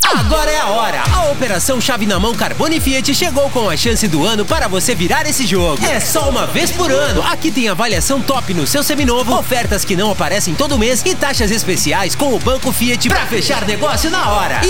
Agora é a hora! A Operação Chave na Mão Carbone Fiat chegou com a chance do ano para você virar esse jogo. É só uma vez por ano. Aqui tem avaliação top no seu seminovo, ofertas que não aparecem todo mês e taxas especiais com o Banco Fiat para fechar negócio na hora.